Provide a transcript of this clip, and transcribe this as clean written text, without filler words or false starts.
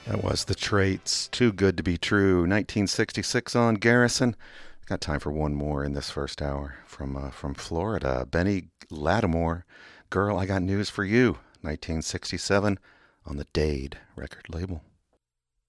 That was The Traits, Too Good to Be True, 1966 on Garrison. Got time for one more in this first hour from Florida. Benny Lattimore, Girl, I Got News for You, 1967 on the Dade record label.